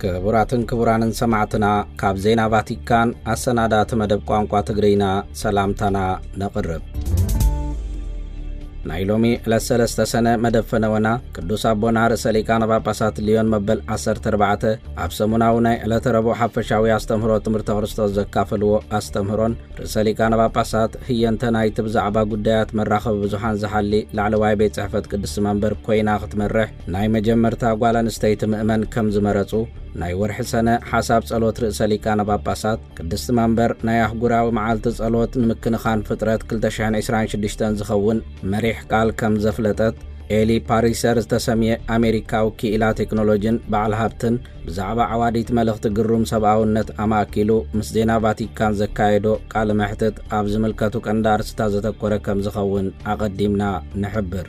كبراتن كبرانن سمعتنا كاب زينا فاتيكان السنادات مدب قوانقوا تقرينا سلامتنا نقرب نايلومي لسلسة سنة مدفنونا كدوس أبونا رساليكان باباسات ليون مبل 14 أبسموناونا لتربو حفشاوي أستمهرو تمرت غرستو زكافلو أستمهرون رساليكان باباسات هي انتناي تبزعبا قدايات مراخب بزوحان زحالي لعلواي بيت صحفت قدس منبر كوينا ختمرح ناي مجمرتا قوالا نستيت مؤمن كم زمرتو ناي ورح سنة حساب صلوت رساليكان باباسات قدس منبر ناي أحقراو معالت صلوت نمكن خان فترات كل تشعن 26 زخون مريح قال كم زفلتت إلي باريسر تسمي أمريكا وكيلا تكنولوجين بعل هابتن بزعبا عواديت ملغت قروم سبعونت أماكيلو مسدينا فاتيكان زكايدو قال محتت أبز ملكتو كندار ستازتك كم زخون أقدمنا نحبر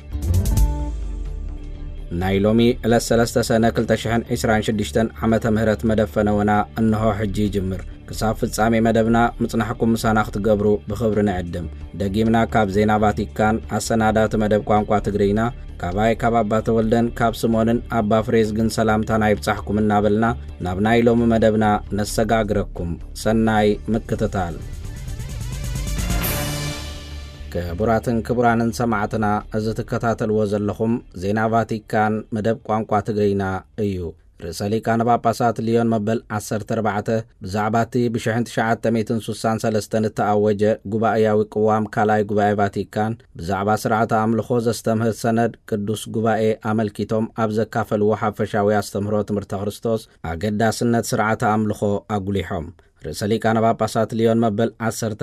نايلومي لسلسة سنة كل تشحن 26 عمت مهرت مدفنونا أنه حجي جمر كصاف السامي مدبنا مصنحكم مساناخت قبرو بخبرنا عدم دقيمنا كاب زينا فاتيكان السنادات مدب قوانقوا تقرينا كاباي كابابا تولدن كاب سمونن أبا فريزقن سلامتانا يبصحكم النابلنا نابناي لوم مدبنا نسقاقركم سناي مكتتال كبراتن كبرانن سمعتنا أزتكتاتل وزلخم زينا فاتيكان مدب قوانقوا تقرينا أيو رساليكان باباسات ليون مبل 14 بزعباتي بشحنت شعات تميتن سوسان سلستن التأوجة قبائياوي قوام كالاي قبائي فاتيكان بزعبا سرعة أملخوز استمهر سند قدوس قبائي عمل كيتوم أبزا كافل وحافشاوي استمهروت مرتغرستوس أقدا سند سرعة أملخو أقوليحهم رساليكان باباسات ليون مبل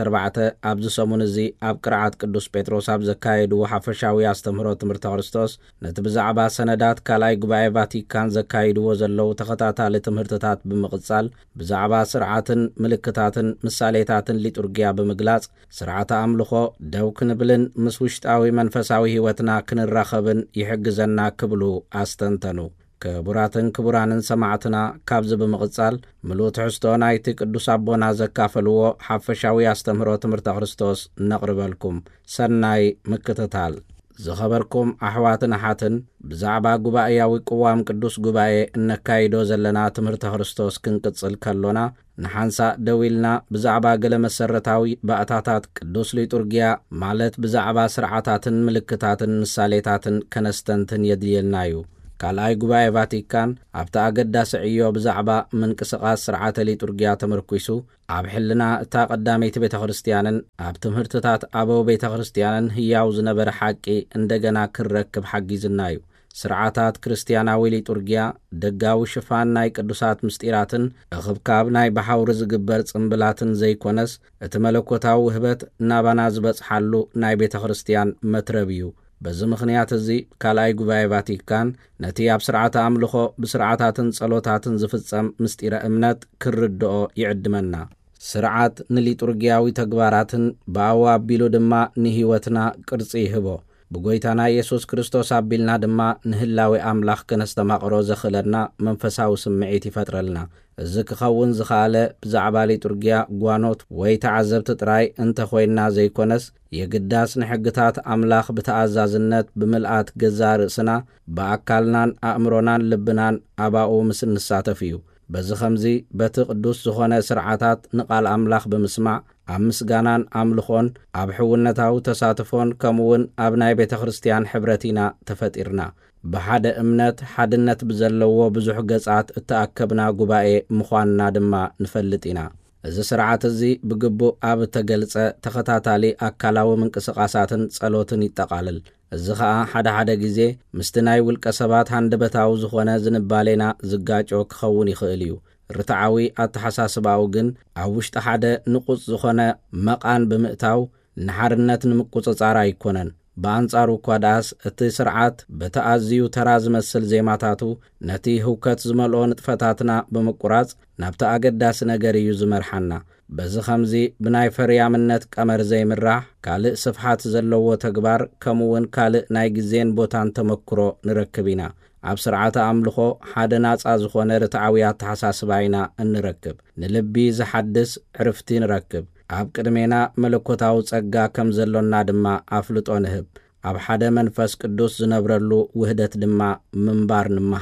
14 أبزو سمونزي أب قرعات قدوس بيتروس أبزا كايدو وحافشاوي استمهروت مرتغرستوس نتبزعبا سندات كالاي قبائي فاتيكان زكايدو وزلو تخطاتا لتمهرتتات بمقصال بزعبا سرعاتن ملكتاتن مساليتاتن لترقيا بمقلاص سرعة أملخو دوكن بلن مسوشتاوي منفساوي هوتنا كنراخبن يحقزنا كبلو أستنتنو كبراتن كبرانن سمعتنا كابز بمقصال ملوت حستون ايتي قدوس أبونا زكافلو حفشاوي استمهروت مرتغرستوس نقربلكم سناي مكتتال زخبركم أحواتنا حاتن بزعبا قبائياوي قوام قدوس قبائي انكايدو زلنا تمرتغرستوس كنقصل كالونا نحانسا دويلنا بزعبا قلم السرطاوي بأتاتات قدوس ليتورجيا مالت بزعبا سرعاتاتن ملكتاتن مساليتاتن كنستنتن يديلنايو كالاي قبائي فاتيكان أبتا أقدا سعيو بزعبا من قسقاس سرعة ليتورجيا تمركويسو أب حلنا تا قدامي بيت خريستيانن أب تمهرتتات أبو بيت خريستيانن هياو زنبر حقي اندقنا كركب حقي زنايو سرعاتات كريستياناوي ليتورجيا دقاو شفان ناي قدوسات مستيراتن اخبكاب ناي بحاور زقبر صنبلاتن زي كونس اتملكوتاو هبت نابانا زبص حلو ناي بيت خريستيان متربيو بز مخنيات زي كالاي قبائي فاتيكان نتي اب سرعة أملخو بسرعاتاتن صلوتاتن زفتصم مستيرة امنات كردو يعدمنا سرعات نلي ترقياوي تقباراتن باواب بيلو دما نهيوتنا كرسي هبو بقويتانا يسوس كريستوس عبيلنا دما نهلاوي أملاخ كنستماقرو زخلرنا منفساو سمعيتي فترلنا الزك خون زخالة بزعبالي ترقيا قوانوت ويتعذبت تراي انت خوينا زي كونس يقداس نحقتات أملاخ بتعزازنت بملآت قزار سنا بأكالنان أمرونان لبنان أباو مسن الساتفيو بز خمزي بتقدوس زخونة سرعاتات نقال أملاخ بمسمع أمسغانان أملخون أبحونتاو تساتفون كمون أبناي بيت خريستيان حبرتينا تفتيرنا بحد امنت حدنت بزلوو بزح قصعات اتأكبنا قبائي مخواننا دما نفلتينا إذا سرعات الزي بقبو آب تقلصة تخطاتالي أكالاو من قسقاساتن صلوتن يتقالل إذا حدا جزي مستناي والكسبات هندبتاو زخونا زنبالينا زقاجو كخون يخيليو رتعاوي أتحساسباو جن أوشت حدا نقص زخونا مقان بمئتاو نحرنت نمقص عرا يكونن بانصارو كواداس اتي سرعات بتأزيو تراز مسل زيماتاتو نتي هوكت زملو نطفتاتنا بمقراص نابتا أقداس نغريو زمرحنا بز خمزي بناي فريامنت قمر زي مراح كالئ صفحات زلوو تقبار كمون كالئ ناي جزين بوتان تمكرو نركبينا عب سرعة أملخو حادناس أزخونا رتعويات تحساسباينا نركب نلبي زحدس عرفتي نركب عب قدمينا ملكوتاو صقا كم زلونا دما أفلطو نهب عب حدا منفس قدوس زنبرلو وهدت دما منبار نمهار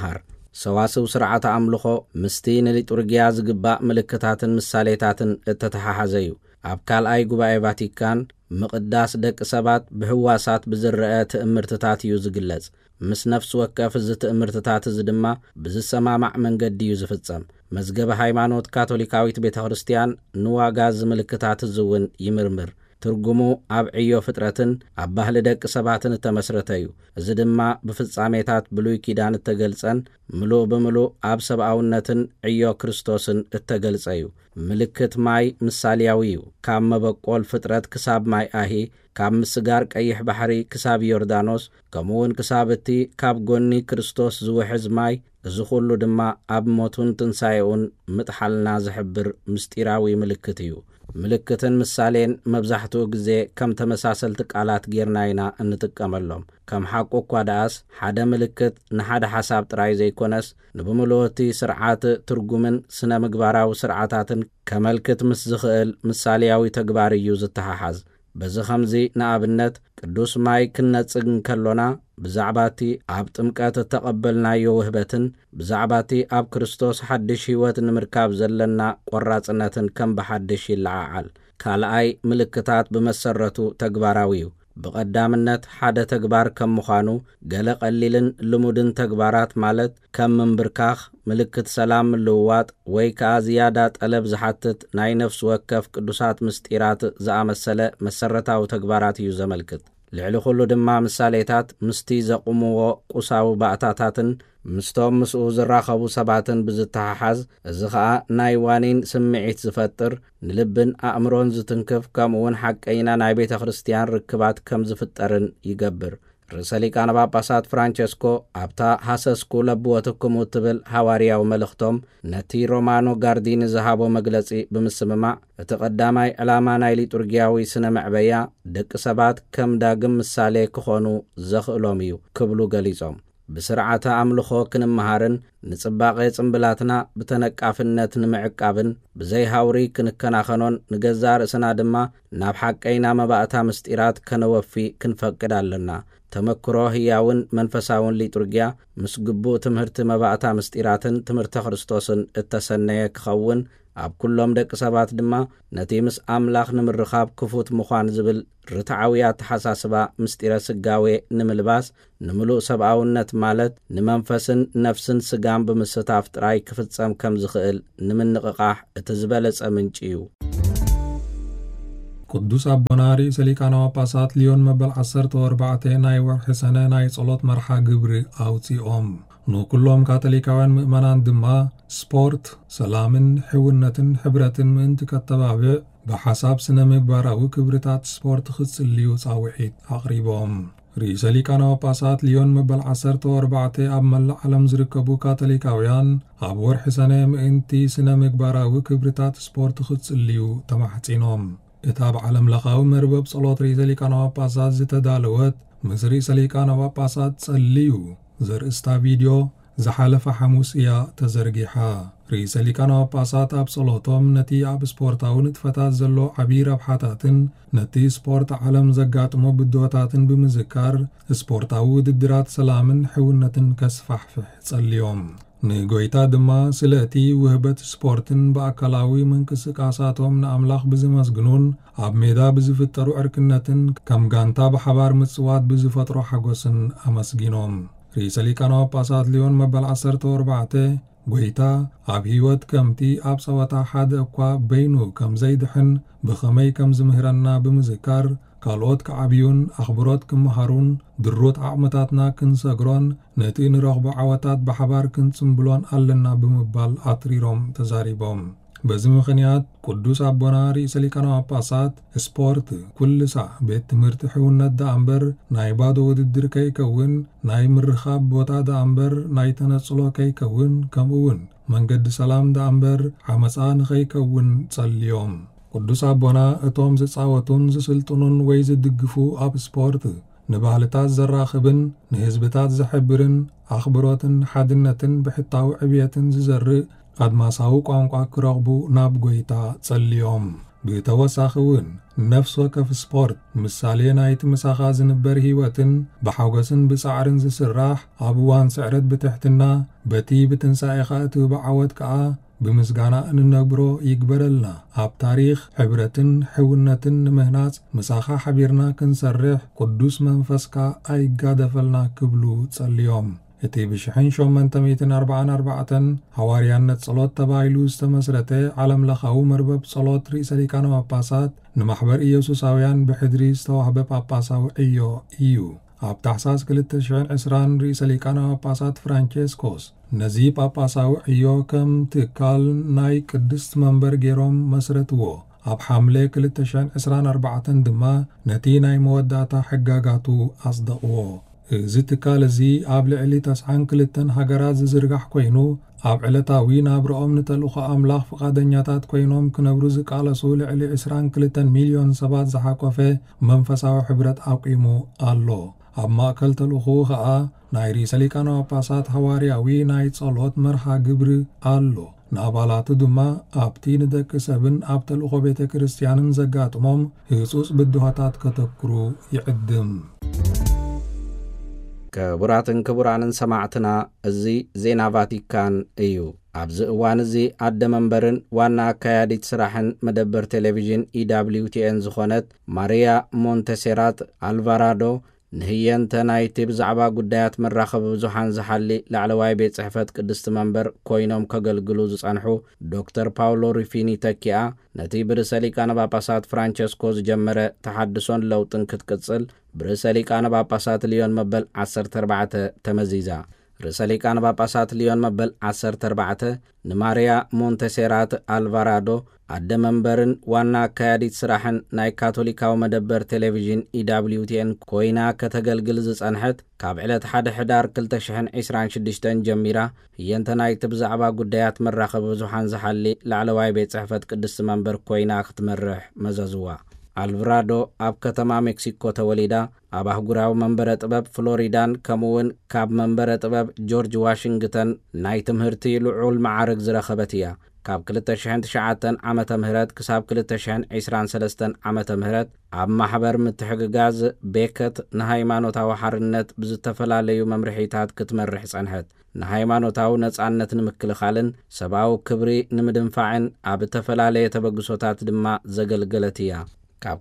ሰዋስው ስርዓት አምልኾ ምስቲ ንሊጡርግያ ዝግባእ ምልክታትን ምሳሌታትን እተተሓሓዘ እዩ። ኣብ ካልኣይ ጉባኤ ቫቲካን ምቕዳስ ደቂ ሰባት ብህዋሳት ብዝርአ ትእምርትታት እዩ ዝግለጽ። ምስ ነፍሲ ወከፍ እዚ ትእምርትታት እዚ ድማ ብዝሰማማዕ መንገዲ እዩ ዝፍጸም። መዝገበ ሃይማኖት ካቶሊካዊት ቤተ ክርስቲያን ንዋጋ ዝምልክታት ዝውን ይምርምር። ትርጉሙ ኣብ ዕዮ ፍጥረትን ኣብ ባህሊ ደቂ ሰባትን እተመስረተ እዩ። እዚ ድማ ብፍጻሜታት ብሉይ ኪዳን እተገልጸን ምሉእ ብምሉእ ኣብ ሰብኣውነትን ዕዮ ክርስቶስን እተገልጸ እዩ። ምልክት ማይ ምሳልያዊ እዩ። ካብ መበቆል ፍጥረት ክሳብ ማይ ኣሂ፣ ካብ ምስጋር ቀይሕ ባሕሪ ክሳብ ዮርዳኖስ፣ ከምኡውን ክሳብ እቲ ካብ ጎኒ ክርስቶስ ዝውሕዝ ማይ፣ እዚ ኩሉ ድማ ኣብ ሞቱን ትንሣኤኡን ምጥሓልና ዝሕብር ምስጢራዊ ምልክት እዩ። ምልክትን ምሳሌን መብዛሕትኡ ግዜ ከም ተመሳሰልቲ ቃላት ጌርና ኢና እንጥቀመሎም። ከም ሓቁ እኳ ደኣስ ሓደ ምልክት ንሓደ ሓሳብ ጥራይ ዘይኮነስ ንብምልኦቲ ስርዓት ትርጉምን ስነ ምግባራዊ ስርዓታትን ከመልክት ምስ ዝኽእል ምሳልያዊ ተግባር እዩ ዝተሓሓዝ። በዚ ኸምዚ ንኣብነት ቅዱስ ማይ ክነጽግ እንከሎና ብዛዕባቲ ኣብ ጥምቀት እተቐበልናዮ ውህበትን ብዛዕባቲ ኣብ ክርስቶስ ሓድሽ ህይወት ንምርካብ ዘለና ቆራጽነትን ከም ብሓድሽ ይለዓዓል። ካልኣይ ምልክታት ብመሰረቱ ተግባራዊ እዩ። ብቐዳምነት ሓደ ተግባር ከም ምዃኑ ገለ ቀሊልን ልሙድን ተግባራት ማለት ከም ምንብርካኽ፣ ምልክት ሰላም ምልውዋጥ ወይ ከዓ ዝያዳ ጠለብ ዝሓትት ናይ ነፍሲ ወከፍ ቅዱሳት ምስጢራት ዝኣመሰለ መሰረታዊ ተግባራት እዩ ዘመልክት። ልዕሊ ኩሉ ድማ ምሳሌታት ምስቲ ዘቕምዎ ቁሳዊ ባእታታትን ምስቶም ምስኡ ዝራኸቡ ሰባትን ብዝተሓሓዝ፣ እዚ ከዓ ናይ ዋኒን ስምዒት ዝፈጥር ንልብን ኣእምሮን ዝትንክፍ ከምኡውን ሓቀይና ናይ ቤተ ክርስቲያን ርክባት ከም ዝፍጠርን ይገብር። ርእሰ ሊቃነ ጳጳሳት ፍራንቸስኮ ኣብታ ሃሰስኩ ለብወትክሙ ትብል ሃዋርያዊ መልእኽቶም ነቲ ሮማኖ ጋርዲኒ ዝሃቦ መግለጺ ብምስምማዕ እቲ ቀዳማይ ዕላማ ናይ ሊጡርግያዊ ስነ መዕበያ ደቂ ሰባት ከም ዳግም ምሳሌ ክኾኑ ዘኽእሎም እዩ ክብሉ ገሊጾም። ብስርዓተ ኣምልኾ ክንመሃርን ንጽባቐ ጽምብላትና ብተነቃፍነት ንምዕቃብን ብዘይሃውሪ ክንከናኸኖን ንገዛእ ርእስና ድማ ናብ ሓቀይና መባእታ ምስጢራት ከነወፊ ክንፈቅድ ኣለና። ተመክሮ ህያውን መንፈሳውን ሊጡርግያ ምስ ግቡእ ትምህርቲ መባእታ ምስጢራትን ትምህርተ ክርስቶስን እተሰነየ ክኸውን ኣብ ኩሎም ደቂ ሰባት ድማ ነቲ ምስ ኣምላኽ ንምርኻብ ክፉት ምዃን ዝብል ርትዓውያ ተሓሳስባ ምስጢረ ስጋዌ ንምልባስ ንምሉእ ሰብኣውነት ማለት ንመንፈስን ነፍስን ስጋን ብምስታፍ ጥራይ ክፍጸም ከም ዝኽእል ንምንቕቓሕ እቲ ዝበለጸ ምንጭ እዩ። ቅዱስ አቦና ርእሰ ሊቃነ ጳጳሳት ሊዮን መበል 14 ናይ ወርሒ ሰነ ናይ ጸሎት መርሓ ግብሪ ኣውፂኦም። ንኩሎም ካቶሊካውያን ምእመናን ድማ ስፖርት ሰላምን ሕውነትን ሕብረትን ምእንቲ ከተባብዕ ብሓሳብ ስነ ምግባራዊ ክብርታት ስፖርት ክጽልዩ ጻውዒት ኣቕሪቦም። ርእሰ ሊቃነ ጳጳሳት ሊዮን መበል 14 ኣብ መላእ ዓለም ዝርከቡ ካቶሊካውያን ኣብ ወርሒ ሰነ ምእንቲ ስነ ምግባራዊ ክብርታት ስፖርት ክጽልዩ ተማሕጺኖም። እታ ብዓለም ለኻዊ መርበብ ጸሎት ርእሰ ሊቃነ ጳጳሳት ዝተዳለወት ምስ ርእሰ ሊቃነ ጳጳሳት ጸልዩ ዘርእስታ ቪድዮ ዝሓለፈ ሐሙስ እያ ተዘርጊሓ። ርእሰ ሊቃነ ጳጳሳት ኣብ ጸሎቶም ነቲ ኣብ ስፖርታዊ ንጥፈታት ዘሎ ዓብዪ ረብሓታትን ነቲ ስፖርት ዓለም ዘጋጥሞ ብድሆታትን ብምዝካር ስፖርታዊ ውድድራት ሰላምን ሕውነትን ከስፋሕፍሕ ጸልዮም። ንጎይታ ድማ ስለ እቲ ውህበት ስፖርትን በአካላዊ ምንቅስቃሳቶም ንኣምላኽ ብዝመስግኑን ኣብ ሜዳ ብዝፍጠሩ ዕርክነትን ከም ጋንታ ብሓባር ምጽዋት ብዝፈጥሮ ሓጎስን ኣመስጊኖም። ርእሰ ሊቃነ ጳጳሳት ሊዮን መበል 14 ጎይታ ኣብ ህይወት ከምቲ ኣብ ጸወታ ሓደ እኳ በይኑ ከም ዘይድሕን ብኸመይ ከም ዝምህረና ብምዝካር ካልኦት ከዓብዩን ኣኽብሮት ክመሃሩን ድሮት ዓቕምታትና ክንሰግሮን ነቲ ንረኽቦ ዓወታት ብሓባር ክንጽምብሎን ኣለና ብምባል ኣትሪሮም ተዛሪቦም። በዚ ምኽንያት ቅዱስ አቦና ርእሰ ሊቃነ ጳጳሳት ስፖርት ኩሉ ሳዕ ቤት ትምህርቲ ሕውነት ደኣምበር ናይ ባዶ ውድድር ከይከውን ናይ ምርኻብ ቦታ ደኣምበር ናይ ተነጽሎ ከይከውን ከምኡውን መንገዲ ሰላም ደኣምበር ዓመፃ ንኸይከውን ጸልዮም። ቅዱስ አቦና እቶም ዝጻወቱን ዝስልጥኑን ወይ ዝድግፉ ኣብ ስፖርት ንባህልታት ዘራኽብን ንህዝብታት ዘሕብርን ኣኽብሮትን ሓድነትን ብሕታዊ ዕብየትን ዝዘርእ ኣድማሳዊ ቋንቋ ክረኽቡ ናብ ጎይታ ጸልዮም። بتوساخون نفس وكف سبورت مثالين ايت مساخا زنبر هيوتن بحوغسن بسعرن زسراح ابوان سعرت بتحتنا بتي بتنسايخات بعوت كعا بمسغانا ننبرو يقبرلنا اب تاريخ حبرتن حونتن مهنات مساخا حبيرنا كنسرح قدوس منفسكا اي قادفلنا كبلو تصليوم اتي بشحين شومن تميتن 44 حواريانت صلوت تبايلو استمسرته عالم لخاو مربب صلوت رئيس ليكانو باباسات نمحبر إيوسوساويان بحدري استوحب باباساو إيو اب تحساس كلت تشعين عسران رئيس ليكانو باباسات فرانشيسكوس نزي باباساو إيو كم تكال ناي قدست منبر جيروم مسرتوو اب حمله كلت تشعين عسران 4 دما نتي ناي موداتا حقاقاتو أصدقوو زتكال زي اب لعلي تسعان كلتن هاجرات زرغح كوينو اب علتاوي نابرኦም نتلخ املاح فقادنياتات كوينوم كنبرو زقالسو لعلي 22 مليون سبات زحاقوفه منفساو حبرت اقيمو الله اب ماكل تلخو خا نايري سليكانو باسات حوارياوي ناي صلوت مرحا جبر الله نابالاتو دما ابتي ندك سبن اب تلخو بيت كريستيانن زغاطموم يسوس بدوهاتات كتكرو يقدم كبراتن كبرانن سماعتنا ازي زينا فاتيكان ايو ابز اوان ازي عد منبرن وانا كياديت سراحن مدبر تلفزيون EWTN زخونت ماريا مونتسيرات الفارادو نهيان تنايتي بزعبا قدايات من راخب بزوحان زحالي لعلواي بيت صحفت قدست منبر كوينوم كغلقلوز صنحو دكتور باولو ريفيني تكيا نتي برسالي كان باباسات فرانشيسكوز جمرة تحدثون لو تنكت كتسل برسالي كان باباسات ليون مبل 14 تمزيزا رسالي كان باباسات ليون مبل 14 نماريا مونتسيرات الفارادو عد منبرن وانا كياديت سراحن ناي كاثوليكاو مدبر تلفزيون EWTN كوينا كتغلغل زصنحت كاب علت 1 حدار 2026 جميرا ينت ناي تبزعبا قدايات مراخب بزوحان زحالي لعلواي بيت صحفت قدس منبر كوينا ختمرح مزازوا الفرادو اب كتما مكسيكو توليدا اب احغراو منبر طبب فلوريدان كمون كاب منبر طبب جورج واشنطن ناي تمهرتي لعول معارك زرخبتيا كاب 2009 عامة مهرات كساب 2023 عامة مهرات عب محبر متحققاز بيكت نهايمانوتاو حرنت بزتفلاليو ممرحيتات كتمرح صنحت نهايمانوتاو نصعنت نمكل خالن سباو كبري نمدنفاعن عب تفلالي تبقسوتات دما زغلغلتيا كاب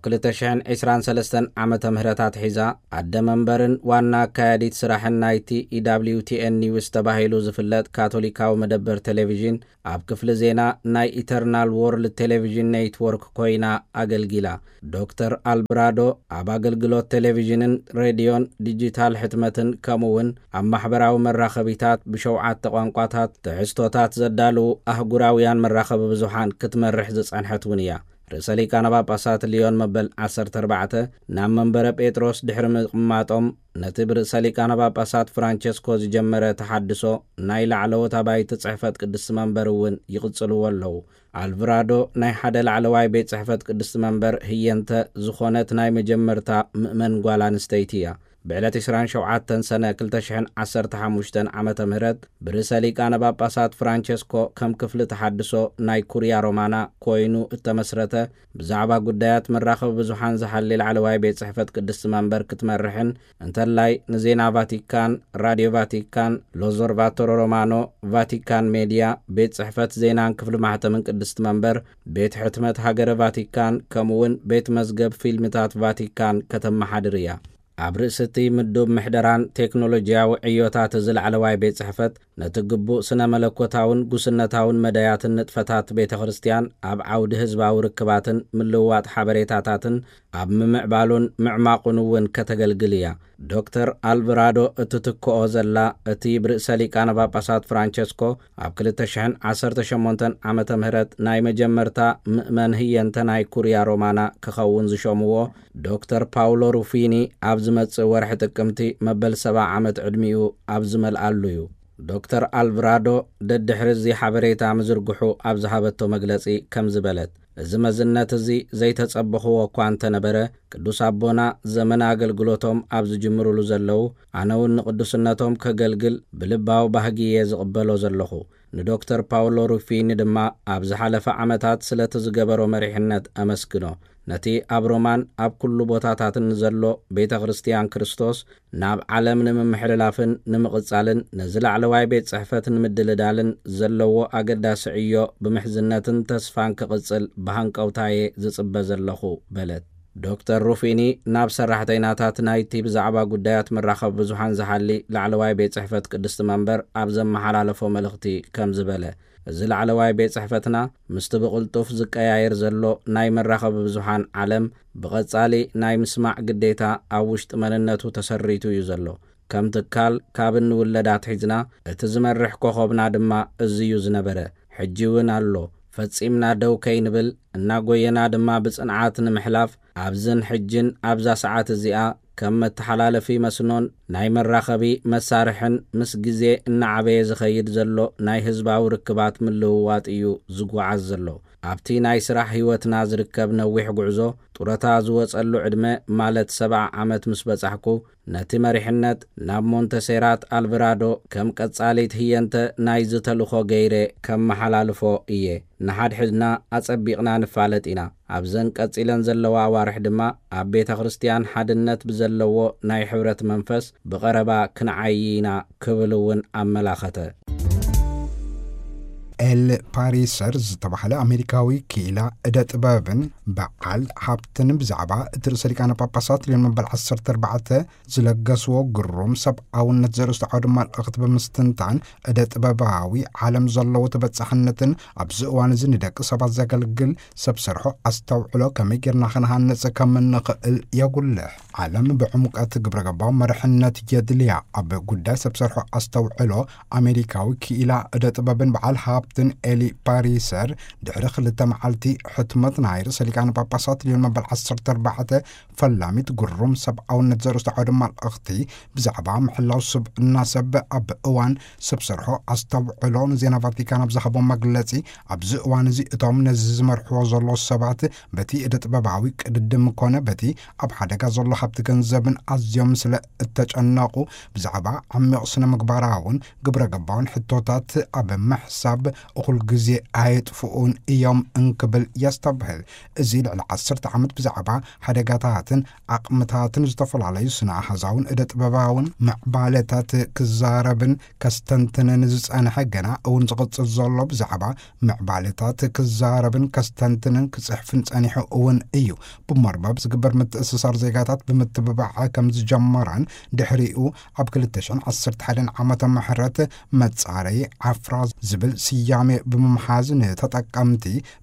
2023 عامة مهراتات حيزا عد منبرن وانا كياديت سراحن نايتي EWTN نيوز تباهيلو زفلت كاثوليكاو مدبر تلفزيون عب كفل زينا ناي إترنال وورلد تلفزيون نيتورك كوينا أغلقلا دكتور البرادو عب أغلقلو تلفزيون راديون ديجيتال حتمتن كمون عب محبراو مراخبيتات بشوعات تقوانقاتات تحستوتات زدالو أهقراويان مراخب بزوحان كتمرح زصعنحت ونيا رسالي كان باباسات ليون مبل 14 نام منبر بيتروس دحر مقماتهم نتبر رسالي كان باباسات فرانشيسكوز جمرة تحدثو نايل علو تاباي تصحفت قدس منبرون يقصلو والو الفرادو ناي حدا العلواي بيت صحفت قدس منبر هي انت زخونت ناي مجمرتا مؤمن قوالان ستيتيا بعلت 27 سنة 2015 عامة مهرت برسالي كان باباسات فرانشيسكو كم كفل تحدثو ناي كوريا رومانا كوينو التمسرته بزعبا قدايات من راخب بزوحان زحالي العلواي بيت صحفت قدس منبر كتمرحن انتلاي نزينا فاتيكان راديو فاتيكان لوزورفاتورو رومانو فاتيكان ميديا بيت صحفت زينان كفل محتمن قدس منبر بيت حتمت هاجر فاتيكان كمون بيت مزقب فيلمتات فاتيكان كتم حدريا عبرستي مدوب محدران تكنولوجيا وعيوتات زلعلواي بيت صحفت نتقبو سنة ملكوتاون قسنتاون مدايات النطفتات بيت خريستيان عب عود هزباو ركباتن ملوات حبريتاتاتن عب ممعبالون معماقنون كتغلقليا دكتور الفرادو اتتكو اوزلا اتي برسالي كان باباسات فرانشيسكو عب 2018 عامة مهرت ناي مجمرتا مؤمن هي انتناي كوريا رومانا كخون زشوموو دكتور باولو روفيني عب زمت ورح تكمتي مبل 7 عامت عدميو عب زمل قالويو دكتور الفرادو دد حرزي حبريتا مزرقحو عب زهابتو مقلسي كم زبلت እዚ መዝነት እዚ ዘይተጸብኽዎ እኳ እንተነበረ ቅዱስ ኣቦና ዘመን ኣገልግሎቶም ኣብ ዝጅምሩሉ ዘለዉ ኣነ እውን ንቅዱስነቶም ከገልግል ብልባዊ ባህጊየ ዝቕበሎ ዘለኹ ንዶክተር ፓውሎ ሩፊኒ ድማ ኣብ ዝሓለፈ ዓመታት ስለቲ ዝገበሮ መሪሕነት ኣመስግኖ ነቲ ኣብ ሮማን ኣብ ኩሉ ቦታታትን ዘሎ ቤተ ክርስቲያን ክርስቶስ ናብ ዓለም ንምምሕልላፍን ንምቕጻልን ነዝላዕለዋይ ቤት ጽሕፈት ንምድልዳልን ዘለዎ ኣገዳሲ ዕዮ ብምሕዝነትን ተስፋን ክቕጽል ብሃንቀውታየ ዝጽበ ዘለኹ በለት ዶክተር ሩፊኒ ናብ ሰራሕተኛታት ናይቲ ብዛዕባ ጉዳያት መራኸቢ ብዙሓን ዝሓሊ ላዕለዋይ ቤት ጽሕፈት ቅድስቲ መንበር ኣብ ዘመሓላለፎ መልእኽቲ ከም ዝበለ እዚ ላዕለዋይ ቤት ጽሕፈትና ምስቲ ብቕልጡፍ ዝቀያየር ዘሎ ናይ መራኸቢ ብዙሓን ዓለም ብቐጻሊ ናይ ምስማዕ ግዴታ ኣብ ውሽጢ መንነቱ ተሰሪቱ እዩ ዘሎ ከም ትካል ካብ እንውለዳት ሒዝና እቲ ዝመርሕ ኮኸብና ድማ እዝዩ ዝነበረ ሕጂ እውን ኣሎ ፈጺምና ደው ከይንብል እናጎየና ድማ ብጽንዓት ንምሕላፍ ኣብዝን ሕጅን ኣብዛ ሰዓት እዚኣ ከም መተሓላለፊ መስኖን ናይ መራኸቢ መሳርሕን ምስ ግዜ እናዓበየ ዝኸይድ ዘሎ ናይ ህዝባዊ ርክባት ምልውዋጥ እዩ ዝጓዓዝ ዘሎ ኣብቲ ናይ ስራሕ ህይወትና ዝርከብ ነዊሕ ጉዕዞ ጡረታ ዝወጸሉ ዕድመ ማለት 70 ዓመት ምስ በጻሕኩ ነቲ መሪሕነት ናብ ሞንተሴራት ኣልቨራዶ ከም ቀጻሊት ህየንተ ናይ ዝተልኾ ገይረ ከም መሓላልፎ እየ ንሓድሕድና ኣጸቢቕና ንፋለጥ ኢና ኣብዘን ቀጺለን ዘለዋ ኣዋርሕ ድማ ኣብ ቤተ ክርስቲያን ሓድነት ብዘለዎ ናይ ሕብረት መንፈስ ብቐረባ ክንዓይና ክብል እውን ኣመላኸተ ኤል ፓሪሰር ዝተባህለ ኣሜሪካዊ ኪኢላ እደ ጥበብን በዓል ሃብትን ብዛዕባ እቲ ርእሰ ሊቃነ ጳጳሳት ሊዮን መበል 14 ዝለገስዎ ግሩም ሰብኣውነት ዘርእስቱ ዓውደ መልእኽቲ ብምስትንታን እደ ጥበባዊ ዓለም ዘለዎ ተበጻሕነትን ኣብዚ እዋን እዚ ንደቂ ሰባት ዘገልግል ሰብ ሰርሖ ኣስተውዕሎ ከመይ ጌርና ክንሃንጽ ከም እንኽእል የጉልሕ ዓለም ብዕሙቀት ግብረ ገባዊ መርሕነት የድልያ ኣብ ጉዳይ ሰብ ሰርሖ ኣስተውዕሎ ኣሜሪካዊ ኪኢላ እደ ጥበብን በዓል ሃብትን ኤሊ ፓሪሰር ድሕሪ 2 መዓልቲ ሕትመት ናይ ርእሰ ሊቃነ ጳጳሳት ሊዮን መበል 14 ፈላሚት ግሩም ሰብኣውነት ዘርእስቱ ዓውደ መልእኽቲ ብዛዕባ ምሕላው ስብዕና ሰብ ኣብ እዋን ሰብ ሰርሖ ኣስተውዕሎ ንዜና ቫቲካን ኣብ ዝሃቦ መግለጺ ኣብዚ እዋን እዚ እቶም ነዚ ዝመርሕዎ ዘሎ ሰባት በቲ እደ ጥበባዊ ቅድድም ኮነ በቲ ኣብ ሓደጋ ዘሎ ሃብቲ ገንዘብን ኣዝዮም ስለ እተጨነቑ ብዛዕባ ዓሚቕ ስነ ምግባራውን ግብረ ገባውን ሕቶታት ኣብ ምሕሳብ እኹል ግዜ ኣይጥፍኡን እዮም እንክብል የስተብህል እዚ ልዕሊ 10 ዓመት ብዛዕባ ሓደጋታትን ዓቕምታትን ዝተፈላለዩ ስነ ኣሃዛውን እደ ጥበባውን ምዕባለታት ክዛረብን ከስተንትንን ዝጸንሐ ገና እውን ዝቕጽል ዘሎ ብዛዕባ ምዕባለታት ክዛረብን ከስተንትንን ክጽሕፍን ጸኒሑ እውን እዩ ብመርበብ ዝግበር ምትእስሳር ዜጋታት ብምትብባዕ ከም ዝጀመራን ድሕሪኡ ኣብ 2011 ዓመተ ምህረት መጻረይ ዓፍራ ዝብል ስያሜ ብምምሓዝ ንተጠቀምቲ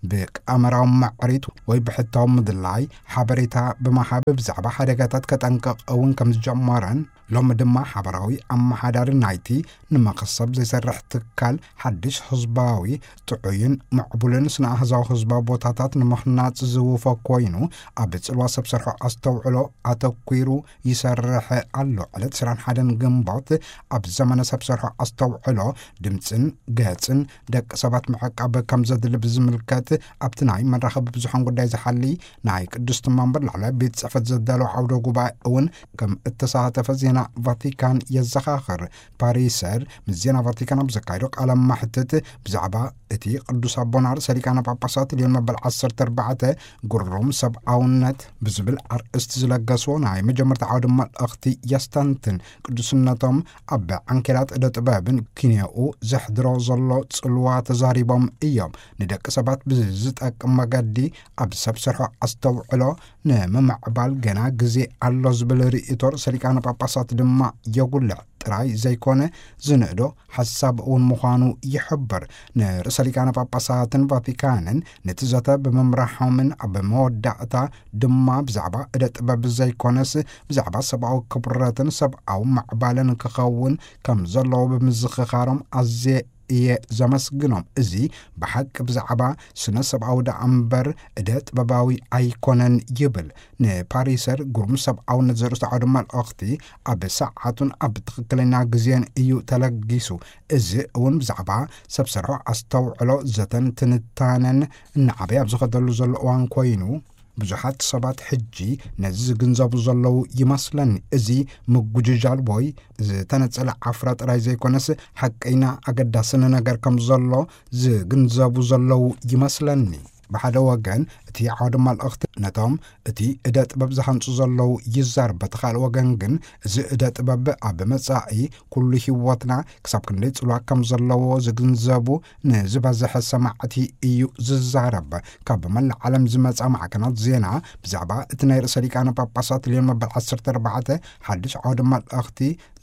ብቀመራዊ ማዕሪት ወይ ብሕታዊ ምድላይ ሓበሬታ ብምሃብ ብዛዕባ ሓደጋታት ከጠንቅቕ እውን ከም ዝጀመረን ሎሚ ድማ ሓበራዊ ኣመሓዳሪ ናይቲ ንመኽሰብ ዘይሰርሕ ትካል ሓድሽ ህዝባዊ ጥዑይን ምዕቡልን ስነ ኣህዛዊ ህዝባዊ ቦታታት ንምኽናጽ ዝውፈ ኮይኑ ኣብ ጽልዋ ሰብ ሰርሖ ኣስተውዕሎ ኣተኲሩ ይሰርሕ ኣሎ ዕለት 21 ግንቦት ኣብ ዘመነ ሰብ ሰርሖ ኣስተውዕሎ ድምፅን ገጽን ደቂ ሰባት ምዕቃብ ከም ዘድሊ ብዝምልከት ኣብቲ ናይ መራኸቢ ብዙሓን ጉዳይ ዝሓሊ ናይ ቅድስቲ መንበር ላዕለዋይ ቤት ጽሕፈት ዘዳለወ ዓውደ ጉባኤ እውን ከም እተሳተፈ ዜና ቫቲካን የዘኻኽር ፓሪሰር ምስ ዜና ቫቲካን ኣብ ዘካይዶ ቃለ ማሕትት ብዛዕባ እቲ ቅዱስ ኣቦና ርእሰ ሊቃነ ጳጳሳት ሊዮን መበል 14 ግሩም ሰብኣውነት ብዝብል ኣርእስቲ ዝለገስዎ ናይ መጀመርታ ዓውደ መልእኽቲ የስተንትን ቅዱስነቶም ኣብ ዓንኬላት እደ ጥበብን ኪንያኡ ዘሕድሮ ዘሎ ጽልዋ ተዛሪቦም እዮም ንደቂ ሰባት ብዝጠቅም መገዲ ኣብ ሰብ ሰርሖ ኣስተውዕሎ ንምዕባል ገና ግዜ ኣሎ ዝብል ርእይቶ ርእሰ ሊቃነ ጳጳሳት ድማ የጉልዕ ጥራይ ዘይኮነ ዝንእዶ ሓሳብ እውን ምዃኑ ይሕብር ንርእሰ ሊቃነ ጳጳሳትን ቫቲካንን ነቲ ዘተ ብምምራሖምን ኣብ መወዳእታ ድማ ብዛዕባ እደ ጥበብ ዘይኮነስ ብዛዕባ ሰብኣዊ ክብረትን ሰብኣዊ ምዕባለን ክኸውን ከም ዘለዎ ብምዝኽኻሮም ኣዝየ እየ ዘመስግኖም እዚ ብሓቂ ብዛዕባ ስነ ሰብኣዊ ዳ እምበር እደ ጥበባዊ ኣይኮነን ይብል ንፓሪሰር ግሩም ሰብኣውነት ዘርእስቱ ዓውደ መልእኽቲ ኣብ ሰዓቱን ኣብ ትክክለኛ ግዜን እዩ ተለጊሱ እዚ እውን ብዛዕባ ሰብ ሰርሖ ኣስተውዕሎ ዘተን ትንታነን እናዓበይ ኣብ ዝኸደሉ ዘሎ እዋን ኮይኑ ብዙሓት ሰባት ሕጂ ነዚ ዝግንዘቡ ዘለዉ ይመስለኒ እዚ ምጉጅጃል ወይ ዝተነፀለ ዓፍራ ጥራይ ዘይኮነስ ሓቀይና ኣገዳስን ነገር ከም ዘሎ ዝግንዘቡ ዘለዉ ይመስለኒ ብሓደ ወገን እቲ ዓውደ መልእኽቲ ነቶም እቲ እደ ጥበብ ዝሃንፁ ዘለዉ ይዛረብ በቲ ካልእ ወገን ግን እዚ እደ ጥበብ ኣብ መጻኢ ኩሉ ህይወትና ክሳብ ክንደይ ጽልዋ ከም ዘለዎ ዝግንዘቡ ንዝበዝሐ ሰማዕቲ እዩ ዝዛረብ ካብ መላእ ዓለም ዝመጻ ማዕከናት ዜና ብዛዕባ እቲ ናይ ርእሰ ሊቃነ ጳጳሳት ሊዮን መበል 14 ሓድሽ ዓውደ መልእኽቲ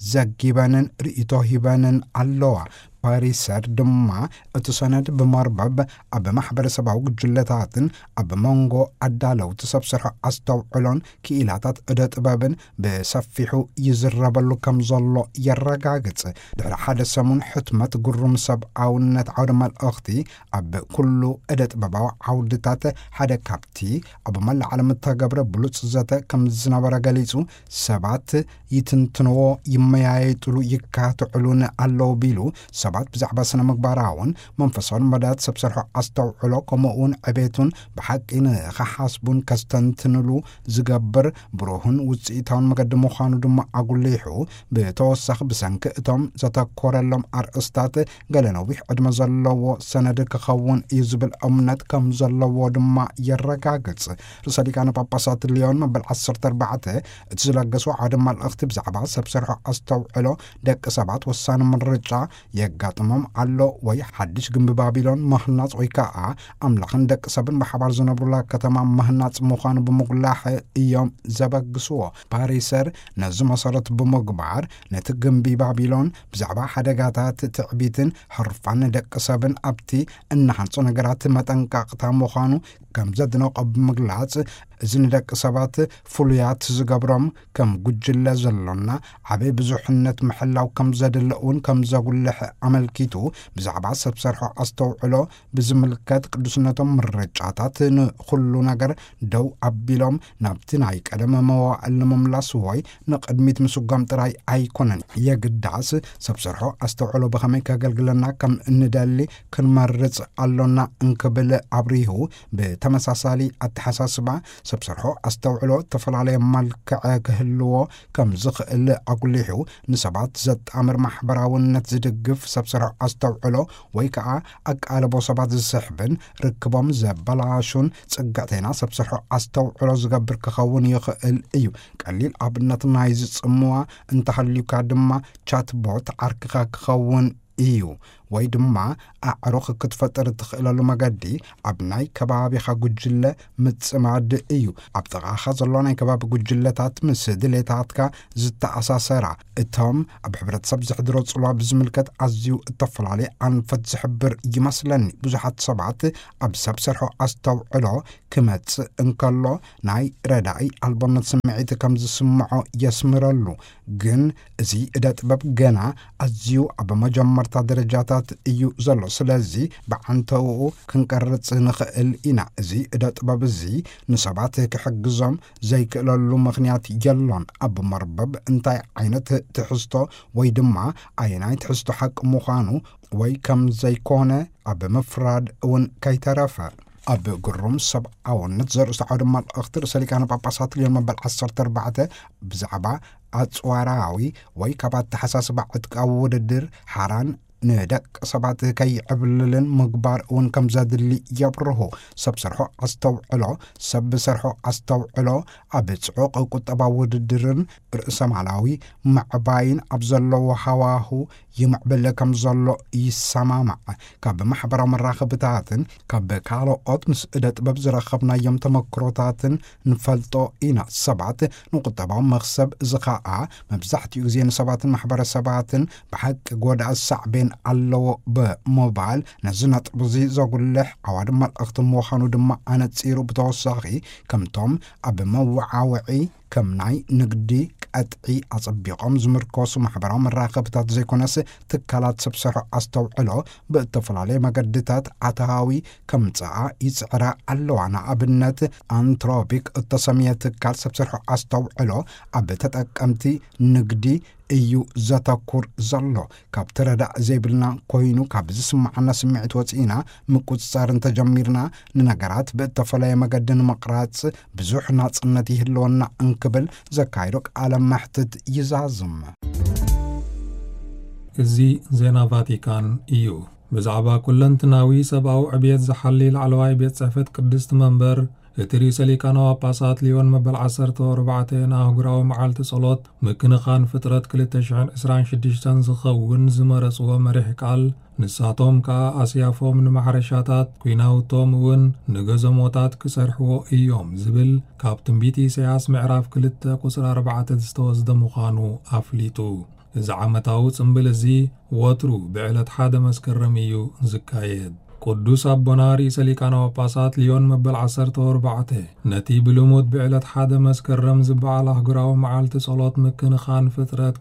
ዘጊበንን ርእይቶ ሂበንን ኣለዋ ፓሪሰር ድማ እቲ ሰነድ ብመርበብ ኣብ ማሕበረሰባዊ ጉጅለታትን ኣብ መንጎ ኣዳለውቲ ሰብ ሰርሖ ኣስተውዕሎን ክኢላታት እደ ጥበብን ብሰፊሑ ይዝረበሉ ከም ዘሎ የረጋግጽ ድሕሪ ሓደ ሰሙን ሕትመት ግሩም ሰብኣውነት ዓውደ መልእኽቲ ኣብ ኩሉ እደ ጥበባዊ ዓውድታት ሓደ ካብቲ ኣብ መላእ ዓለም ተገብረ ብሉጽ ዘተ ከም ዝነበረ ገሊጹ ሰባት ይትንትንዎ ይመያየጥሉ ይካትዕሉን ኣለዉ ቢሉ ሰባት ብዛዕባ ስነ ምግባራውን መንፈሳውን መዳት ሰብ ሰርሖ ኣስተውዕሎ ከምኡውን ዕቤቱን ብሓቂ ንኸሓስቡን ከስተንትንሉ ዝገብር ብሩህን ውፅኢታውን መገዲ ምዃኑ ድማ ኣጉሊሑ ብተወሳኺ ብሰንኪ እቶም ዘተኮረሎም ኣርእስታት ገለ ነዊሕ ዕድመ ዘለዎ ሰነድ ክኸውን እዩ ዝብል እምነት ከም ዘለዎ ድማ የረጋግጽ ርእሰ ሊቃነ ጳጳሳት ሊዮን መበል 14 እቲ ዝለገሱ ዓውደ መልእኽቲ ብዛዕባ ሰብ ሰርሖ ኣስተውዕሎ ደቂ ሰባት ወሳኒ ምርጫ የጋጥሞም ኣሎ ወይ ሓድሽ ግንቢ ባቢሎን ምህናጽ ወይ ከዓ ኣምላኽን ደቂ ሰብን ብሓባር ዝነብሩላ ከተማ ምህናጽ ምዃኑ ብምጉላሕ እዮም ዘበግስዎ ፓሪሰር ነዚ መሰረት ብምግባር ነቲ ግንቢ ባቢሎን ብዛዕባ ሓደጋታት ትዕቢትን ሕርፋን ደቂ ሰብን ኣብቲ እናሃንጾ ነገራት መጠንቀቕታ ምዃኑ ከም ዘድነቆ ብምግላጽ እዚ ንደቂ ሰባት ፍሉያት ዝገብሮም ከም ጉጅለ ዘሎና ዓበይ ብዙሕነት ምሕላው ከም ዘድልኡን ከም ዘጉልሕ ኣመልኪቱ ብዛዕባ ሰብ ሰርሖ ኣስተውዕሎ ብዝምልከት ቅዱስነቶም ምርጫታት ንኩሉ ነገር ደው ኣቢሎም ናብቲ ናይ ቀደመ መዋዕል ንምምላስ ወይ ንቅድሚት ምስጓም ጥራይ ኣይኮነን የግዳስ ሰብ ሰርሖ ኣስተውዕሎ ብኸመይ ከገልግለና ከም እንደሊ ክንመርጽ ኣሎና እንክብል ኣብሪሁ ብተመሳሳሊ ኣተሓሳስባ ሰብ ሰርሖ ኣስተውዕሎ ተፈላለየ መልክዕ ክህልዎ ከም ዝኽእል ኣጉሊሑ ንሰባት ዘጣምር ማሕበራውነት ዝድግፍ ሰብ ሰርሖ ኣስተውዕሎ ወይ ከዓ ኣቃልቦ ሰባት ዝስሕብን ርክቦም ዘበላሹን ጽጋዕቴና ሰብ ሰርሖ ኣስተውዕሎ ዝገብር ክኸውን ይኽእል እዩ ቀሊል ኣብነት ናይ ዝጽምዋ እንተሃልዩካ ድማ ቻትቦት ዓርክኻ ክኸውን እዩ ወይ ድማ ኣዕሩኽ ክትፈጥር ትኽእለሉ መገዲ ኣብ ናይ ከባቢኻ ጉጅለ ምጽማድ እዩ ኣብ ጥቓኻ ዘሎ ናይ ከባቢ ጉጅለታት ምስ ድሌታትካ ዝተኣሳሰራ እቶም ኣብ ሕብረተሰብ ዝሕድሮ ጽልዋ ብዝምልከት ኣዝዩ እተፈላለየ ኣንፈት ዝሕብር ይመስለኒ ብዙሓት ሰባት ኣብ ሰብ ሰርሖ ኣስተውዕሎ ክመጽእ እንከሎ ናይ ረዳኢ ኣልቦነት ስምዒት ከም ዝስምዖ የስምረሉ ግን እዚ እደ ጥበብ ገና ኣዝዩ ኣብ መጀመርታ ደረጃታት እዩ ዘሎ ስለዚ ብዓንተኡ ክንቀርጽ ንኽእል ኢና እዚ እደ ጥበብ እዚ ንሰባት ክሕግዞም ዘይክእለሉ ምኽንያት የሎን ኣብ መርበብ እንታይ ዓይነት ትሕዝቶ ወይ ድማ ኣየናይ ትሕዝቶ ሓቂ ምዃኑ ወይ ከም ዘይኮነ ኣብ ምፍራድ እውን ከይተረፈ ኣብ ግሩም ሰብኣውነት ዘርእስቱ ዓውደ መልእኽቲ ርእሰ ሊቃነ ጳጳሳት ሊዮን መበል 14 ብዛዕባ ኣጽዋራዊ ወይ ካብ ኣተሓሳስባ ዕጥቃዊ ውድድር ሓራን ንደቂ ሰባት ከይዕብልልን ምግባር እውን ከም ዘድሊ የብርሁ ሰብ ሰርሖ ኣስተውዕሎ ሰብ ሰርሖ ኣስተውዕሎ ኣብ ጽዑቕ ቁጠባዊ ውድድርን ርእሰማላዊ ምዕባይን ኣብ ዘለዎ ሃዋሁ ይምዕብል ከም ዘሎ ይሰማማዕ ካብ ማሕበራዊ መራኸብታትን ካብ ካልኦት ምስ እደ ጥበብ ዝረኸብናዮም ተመክሮታትን ንፈልጦ ኢና ሰባት ንቁጠባዊ መኽሰብ እዚ ከዓ መብዛሕትኡ ግዜ ንሰባትን ማሕበረሰባትን ብሓቂ ጎዳኢ ሳዕቤን ኣለዎ ብሞባይል ነዚ ነጥቢ እዚ ዘጉልሕ ዓዋዲ መልእኽቲ ምዃኑ ድማ ኣነፂሩ ብተወሳኺ ከምቶም ኣብ መወዓውዒ ከም ናይ ንግዲ ቀጥዒ ኣጸቢቖም ዝምርኮሱ ማሕበራዊ መራኸብታት ዘይኮነስ ትካላት ሰብሰርሖ ኣስተውዕሎ ብተፈላለየ መገድታት ኣታዊ ከምጽኣ ይጽዕራ ኣለዋ። ንኣብነት አንትሮፒክ እተሰምየ ትካል ሰብሰርሖ ኣስተውዕሎ ኣብ ተጠቀምቲ ንግዲ እዩ ዘተኩር ዘሎ። ካብ ትረዳእ ዘይብልና ኮይኑ ካብ ዝስማዓና ስምዒት ወፂና ምቁጽጻርን ተጀሚርና ንነገራት ብተፈላለየ መገድን መቕራጽ ብዙሕ ናጽነት ይህልወና እንክብል ዘካይዶ ቃለ መሕትት ይዛዝም። እዚ ዜና ቫቲካን እዩ። ብዛዕባ ኩለንትናዊ ሰብኣዊ ዕብየት ዝሓልል ዓለዋይ ቤት ጽሕፈት ቅድስቲ መንበር እቲ ርእሰ ሊቃነ ጳጳሳት ሊዮን መበል 14 ኣህጉራዊ መዓልቲ ጸሎት ምክንኻን ፍጥረት 2026 ዝኸውን ዝመረጽዎ መሪሕ ቃል ንሳቶም ከዓ ኣስያፎም ንማሕረሻታት ኩናውቶም እውን ንገዘሞታት ክሰርሕዎ እዮም ዝብል ካብ ትንቢት ኢሳያስ ምዕራፍ 2 ቁጽሪ 4 ዝተወስደ ምዃኑ ኣፍሊጡ። እዚ ዓመታዊ ጽምብል እዚ ወትሩ ብዕለት 1 መስከረም እዩ ዝካየድ። ቅዱስ አቦና ርእሰ ሊቃነ ጳጳሳት ሊዮን መበል 14 ነቲ ብልሙድ ብዕለት 1 መስከረም ዝበዓል ኣህጉራዊ መዓልቲ ጸሎት ምክንኻን ፍጥረት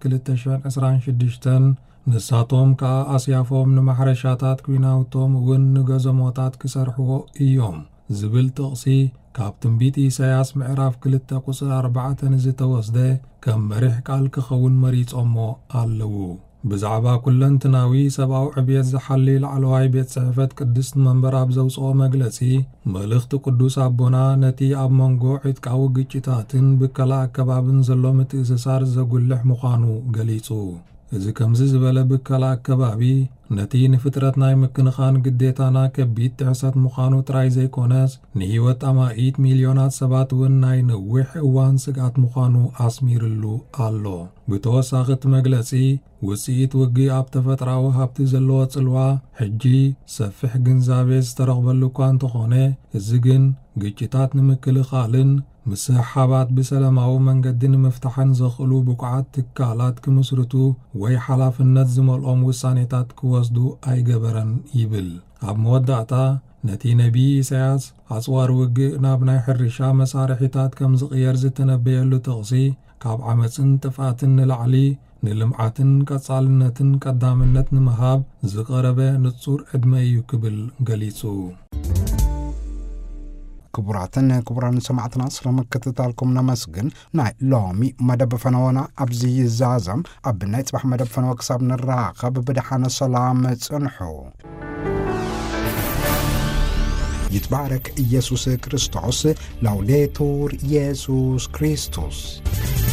2026 ንሳቶም ከዓ ኣስያፎም ንማሕረሻታት ኩናውቶም እውን ንገዘሞታት ክሰርሕዎ እዮም ዝብል ጥቕሲ ካብ ትንቢት ኢሳያስ ምዕራፍ 2 ቁጽሪ 4 ዝተወስደ ከም መሪሕ ቃል ክኸውን መሪጾሞ ኣለዉ። ብዛዕባ ኩለንትናዊ ሰብኣዊ ዕብየት ዝሓልል ዓለዋይ ቤት ጽሕፈት ቅድስቲ መንበር ኣብ ዘውፅኦ መግለጺ መልእኽቲ ቅዱስ ኣቦና ነቲ ኣብ መንጎ ዕጥቃዊ ግጭታትን ብከላ ኣከባብን ዘሎ ምትእስሳር ዘጉልሕ ምዃኑ ገሊጹ። እዚ ከምዚ ዝበለ ብከላ ኣከባቢ ነቲ ንፍጥረት ናይ ምክንኻን ግዴታና ከቢድ ትሕሰት ምዃኑ ጥራይ ዘይኮነስ ንህይወት ኣማኢት ሚልዮናት ሰባት እውን ናይ ነዊሕ እዋን ስጋት ምዃኑ ኣስሚርሉ ኣሎ። ብተወሳኺ መግለጺ ውጽኢት ውጊ ኣብ ተፈጥራዊ ሃብቲ ዘለዎ ጽልዋ ሕጂ ሰፊሕ ግንዛቤ ዝተረኽበሉ እኳ እንተኾነ እዚ ግን ግጭታት ንምክልኻልን ምስሓባት ብሰላማዊ መንገዲ ንምፍታሕን ዘኽእሉ ብቁዓት ትካላት ክምስርቱ ወይ ሓላፍነት ዝመልኦም ውሳኔታት ክወስዱ ኣይገበረን ይብል። ኣብ መወዳእታ ነቲ ነቢይ ኢሳያስ ኣጽዋር ውግእ ናብ ናይ ሕርሻ መሳርሒታት ከም ዝቕየር ዝተነበየሉ ጥቕሲ ካብ ዓመፅን ጥፋትን ንላዕሊ ንልምዓትን ቀጻልነትን ቀዳምነት ንምሃብ ዝቐረበ ንጹር ዕድመ እዩ ክብል ገሊጹ። ክቡራትን ክቡራን ሰማዕትና ስለመከታተልኩም ነመስግን። ናይ ሎሚ መደብ ፈነወና ኣብዚ ይዛዘም ኣብ ናይ ጽባሕ መደብ ፈነወ ክሳብ ንራኸብ ብድሓነ ሰላም ጽንሑ። ይትባረክ ኢየሱስ ክርስቶስ። ላውዴቱር ኢየሱስ ክርስቶስ።